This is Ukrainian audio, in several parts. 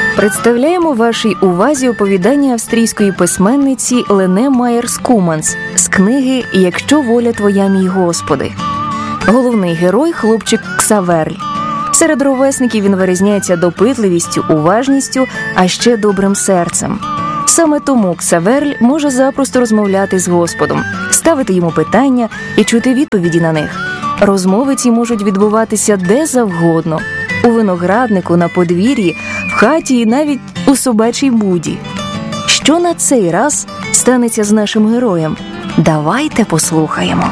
Представляємо вашій увазі оповідання австрійської письменниці Лене Майєр-Скуманс з книги «Якщо воля твоя, мій Господи». Головний герой – хлопчик Ксаверль. Серед ровесників він вирізняється допитливістю, уважністю, а ще добрим серцем. Саме тому Ксаверль може запросто розмовляти з Господом, ставити йому питання і чути відповіді на них. Розмови ці можуть відбуватися де завгодно – у винограднику, на подвір'ї, в хаті і навіть у собачій буді. Що на цей раз станеться з нашим героєм? Давайте послухаємо.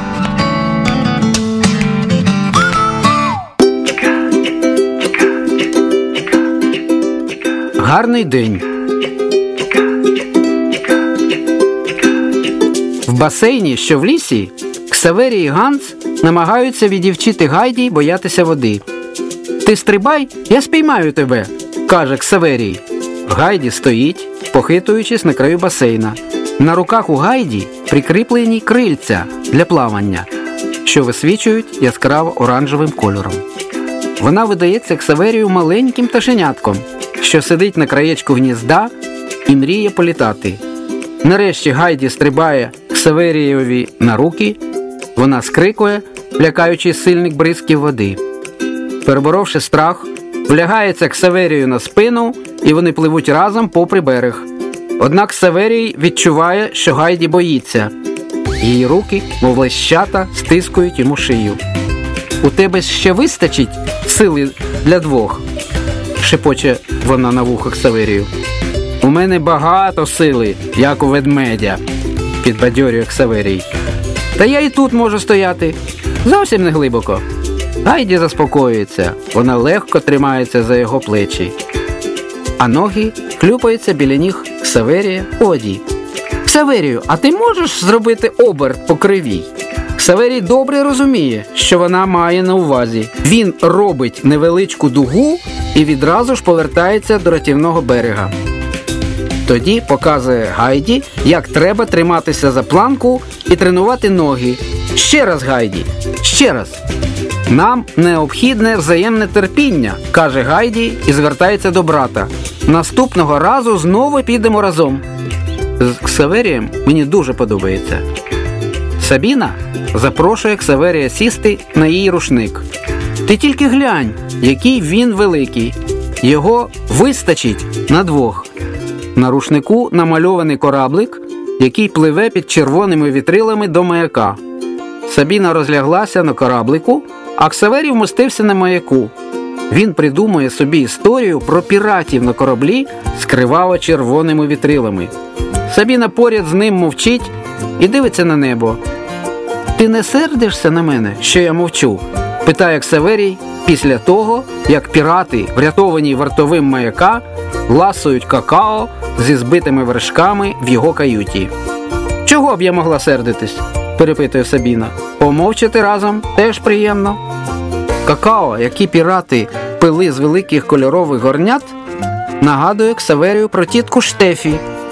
Гарний день. В басейні, що в лісі, Ксаверій і Ганс намагаються відівчити Гайді боятися води. «Ти стрибай, я спіймаю тебе», – каже Ксаверій. Гайді стоїть, похитуючись на краю басейна. На руках у Гайді прикріплені крильця для плавання, що висвічують яскраво оранжевим кольором. Вона видається Ксаверію маленьким пташенятком, що сидить на краєчку гнізда і мріє політати. Нарешті Гайді стрибає Ксаверієві на руки, вона скрикує, лякаючи сильних бризків води. Переборовши страх, влягається Ксаверію на спину, і вони пливуть разом попри берег. Однак Ксаверій відчуває, що Гайді боїться. Її руки, мов лещата, стискують йому шию. «У тебе ще вистачить сили для двох?» – шепоче вона на вухо Ксаверію. «У мене багато сили, як у ведмедя», – підбадьорює Ксаверій. «Та я і тут можу стояти. Зовсім не глибоко». Гайді заспокоюється, вона легко тримається за його плечі. А ноги клюпаються біля ніг Ксаверія Оді. «Ксаверію, а ти можеш зробити оберт по кривій?» Ксаверій добре розуміє, що вона має на увазі. Він робить невеличку дугу і відразу ж повертається до рятівного берега. Тоді показує Гайді, як треба триматися за планку і тренувати ноги. «Ще раз, Гайді, ще раз!» «Нам необхідне взаємне терпіння», – каже Гайді і звертається до брата. «Наступного разу знову підемо разом». З Ксаверієм мені дуже подобається. Сабіна запрошує Ксаверія сісти на її рушник. «Ти тільки глянь, який він великий. Його вистачить на двох». На рушнику намальований кораблик, який пливе під червоними вітрилами до маяка. Сабіна розляглася на кораблику, а Ксаверій вмостився на маяку. Він придумує собі історію про піратів на кораблі з криваво-червоними вітрилами. Сабіна поряд з ним мовчить і дивиться на небо. «Ти не сердишся на мене, що я мовчу?» – питає Ксаверій після того, як пірати, врятовані вартовим маяка, ласують какао зі збитими вершками в його каюті. «Чого б я могла сердитись?» – перепитує Сабіна. «Помовчати разом теж приємно». Какао, які пірати пили з великих кольорових горнят, нагадує Ксаверію про тітку Штефі.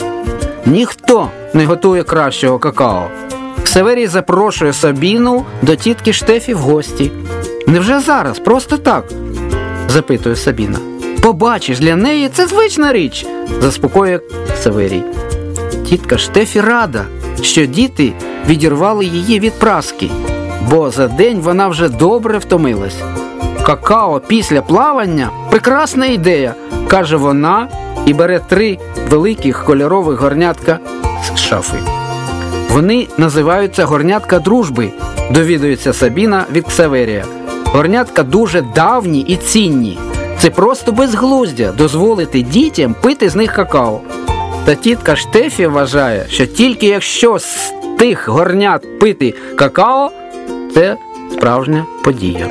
Ніхто не готує кращого какао. Ксаверій запрошує Сабіну до тітки Штефі в гості. «Невже зараз? Просто так?» – запитує Сабіна. «Побачиш, для неї це звична річ», – заспокоює Ксаверій. Тітка Штефі рада, що діти відірвали її від праски, бо за день вона вже добре втомилась. «Какао після плавання – прекрасна ідея», – каже вона і бере 3 великих кольорових горнятка з шафи. «Вони називаються горнятка дружби», – довідується Сабіна від Ксаверія. «Горнятка дуже давні і цінні. Це просто безглуздя дозволити дітям пити з них какао». Та тітка Штефі вважає, що тільки якщо з тих горнят пити какао, це справжня подія.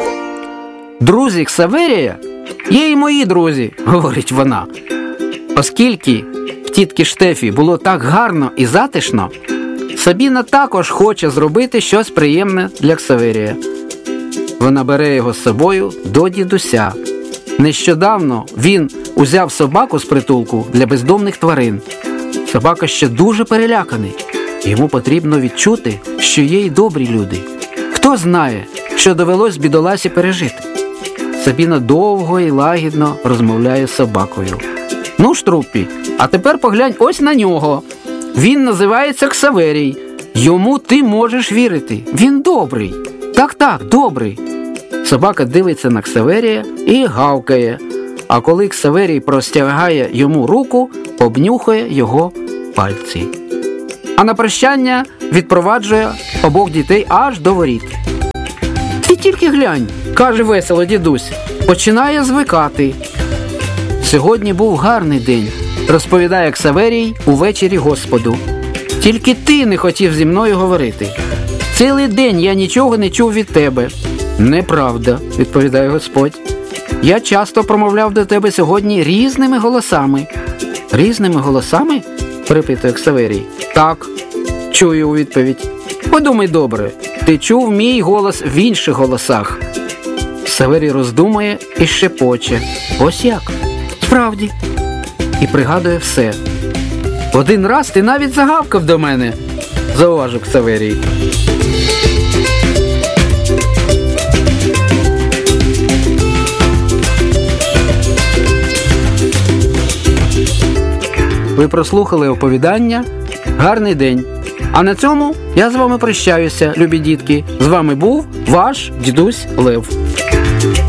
«Друзі Ксаверія є і мої друзі», – говорить вона. Оскільки в тітки Штефі було так гарно і затишно, Сабіна також хоче зробити щось приємне для Ксаверія. Вона бере його з собою до дідуся. Нещодавно він узяв собаку з притулку для бездомних тварин. Собака ще дуже переляканий. Йому потрібно відчути, що є й добрі люди. Хто знає, що довелось бідоласі пережити. Сабіна довго і лагідно розмовляє з собакою. Ну ж, Труппі, а тепер поглянь ось на нього. Він називається Ксаверій. Йому ти можеш вірити. Він добрий. Так, добрий. Собака дивиться на Ксаверія і гавкає. А коли Ксаверій простягає йому руку, обнюхує його пальці. А на прощання відпроваджує обох дітей аж до воріт. «Ти тільки глянь», – каже весело дідусь, – починає звикати. «Сьогодні був гарний день», – розповідає Ксаверій увечері Господу. «Тільки ти не хотів зі мною говорити. Цілий день я нічого не чув від тебе». «Неправда», – відповідає Господь. «Я часто промовляв до тебе сьогодні різними голосами». «Різними голосами?» – перепитує Ксаверій. «Так», – чую у відповідь. «Подумай добре, ти чув мій голос в інших голосах». Ксаверій роздумує і шепоче. «Ось як? Справді». І пригадує все. «Один раз ти навіть загавкав до мене», – зауважив Ксаверій. Ви прослухали оповідання «Гарний день». А на цьому я з вами прощаюся, любі дітки. З вами був ваш дідусь Лев.